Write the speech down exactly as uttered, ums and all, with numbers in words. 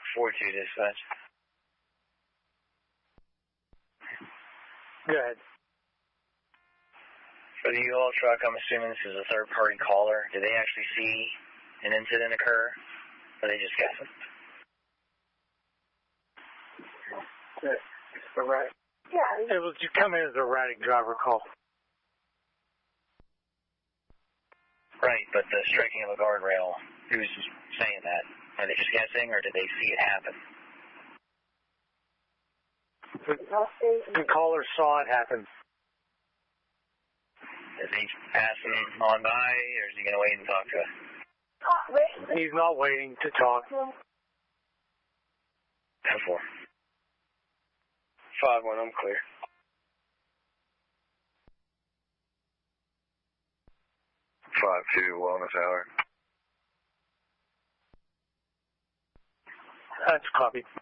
four two dispatch. Go ahead. For the U-Haul truck, I'm assuming this is a third-party caller. Did they actually see an incident occur, or are they just guessing? It's the right. Yeah. It was you come in as a erratic driver call. Right, but the striking of a guardrail, who's saying that? Are they just guessing, or did they see it happen? The, the caller saw it happen. Is he passing on by, or is he going to wait and talk to us? Oh, wait. He's not waiting to talk. ten four. five one, I'm clear. five two, Wellness Hour. That's copied.